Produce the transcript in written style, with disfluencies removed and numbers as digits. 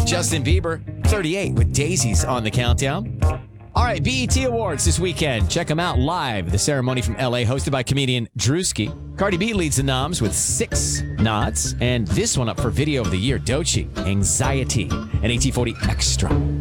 Justin Bieber, 38 with Daisies on the countdown. All right, BET Awards this weekend. Check them out live. The ceremony from LA, hosted by comedian Drewski. Cardi B leads the noms with 6 nods. And this one up for Video of the Year, Doechii, Anxiety, and AT40 Extra.